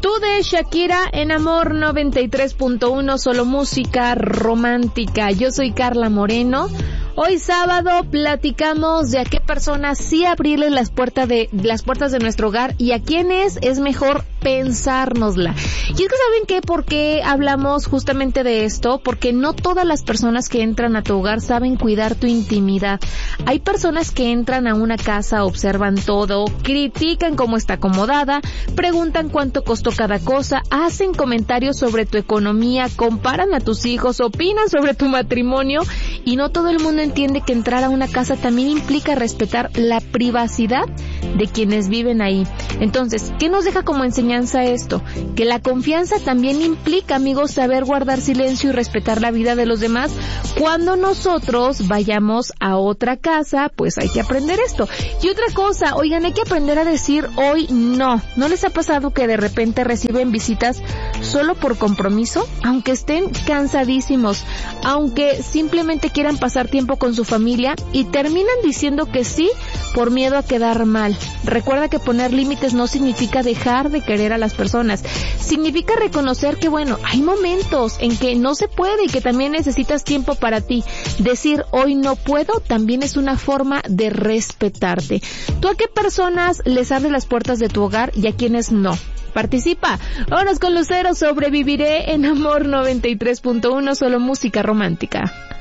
Tú de Shakira en Amor 93.1, solo música romántica. Yo soy Carla Moreno. Hoy sábado platicamos de a qué personas sí abrirles las puertas de nuestro hogar y a quiénes es mejor pensárnosla. Y es que ¿saben qué? ¿Por qué hablamos justamente de esto? Porque no todas las personas que entran a tu hogar saben cuidar tu intimidad. Hay personas que entran a una casa, observan todo, critican cómo está acomodada, preguntan cuánto costó cada cosa, hacen comentarios sobre tu economía, comparan a tus hijos, opinan sobre tu matrimonio, y no todo el mundo entiende que entrar a una casa también implica respetar la privacidad de quienes viven ahí. Entonces, ¿qué nos deja como enseñanza esto? Que la confianza también implica, amigos, saber guardar silencio y respetar la vida de los demás. Cuando nosotros vayamos a otra casa, pues hay que aprender esto. Y otra cosa, oigan, hay que aprender a decir hoy no. ¿No les ha pasado que de repente reciben visitas solo por compromiso? Aunque estén cansadísimos, aunque simplemente quieran pasar tiempo con su familia y terminan diciendo que sí por miedo a quedar mal. Recuerda que poner límites no significa dejar de querer a las personas. Significa reconocer que, bueno, hay momentos en que no se puede y que también necesitas tiempo para ti. Decir hoy no puedo también es una forma de respetarte. ¿Tú a qué personas les abres las puertas de tu hogar y a quiénes no? Participa. Vámonos con Lucero, Sobreviviré en Amor 93.1, solo música romántica.